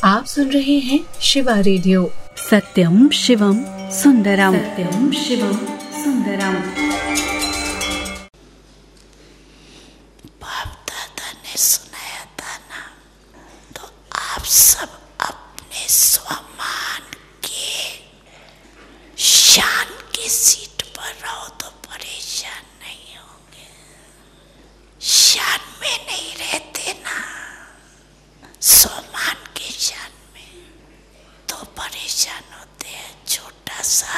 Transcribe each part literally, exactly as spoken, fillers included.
आप सुन रहे हैं शिवा रेडियो। सत्यम शिवम सुंदरम, सत्यम शिवम सुंदरम। बाप दादा ने सुनाया था ना, तो आप सब अपने स्वमान के शान की सीट पर रहो तो परेशान नहीं होंगे। शान में नहीं रहते ना, स्वमान के शान में तो परेशान होते हैं। छोटा सा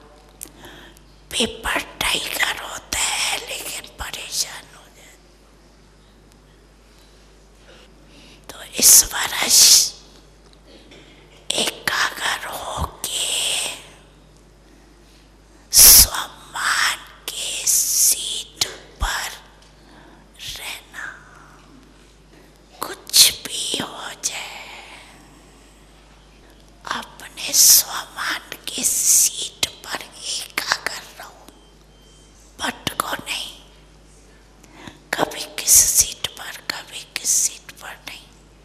पेपर टाइगर होता है लेकिन परेशान हो जाते। तो इस वर्ष एकाग्र होके स्वमान के सीट पर रहना। कुछ भी हो जाए, अपने स्वमान की सीट पर एकाग्र रहो, भटको नहीं। कभी किस सीट पर, कभी किस सीट पर नहीं,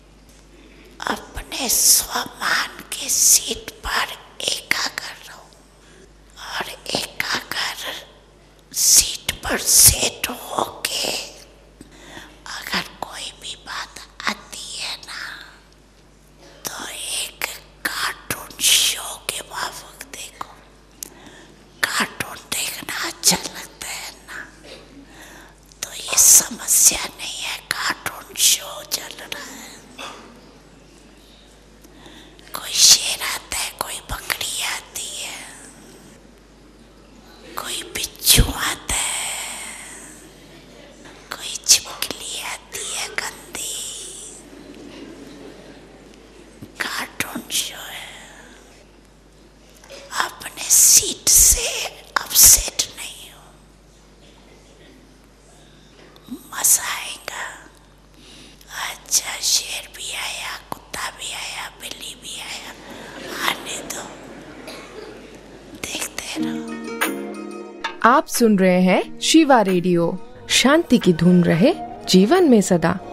अपने स्वमान की सीट पर एकाग्र रहो। और एकाग्र सीट पर सेट होके अगर कोई भी बात आती है ना, तो एक कार्टून शो के माफक देखो। कार्टून देखना अच्छा लगता है ना, तो ये समस्या नहीं है। कार्टून शो चल रहा है, कोई शेर आता है, कोई बकरी आती है, कोई बिच्छू आता है, कोई छिपकली आती है गंदी। कार्टून शो है। अपने सीट से अपसेट नहीं हो, मजा आएगा। अच्छा, शेर भी आया, कुत्ता भी आया, बिल्ली भी आया, आने दो, देखते रहो। आप सुन रहे हैं शिवा रेडियो। शांति की धुन रहे जीवन में सदा।